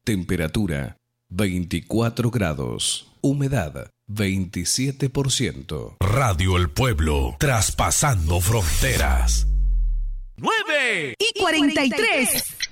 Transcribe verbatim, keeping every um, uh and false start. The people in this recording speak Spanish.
Temperatura veinticuatro grados. Humedad veintisiete por ciento. Radio El Pueblo, traspasando fronteras. nueve y cuarenta y tres.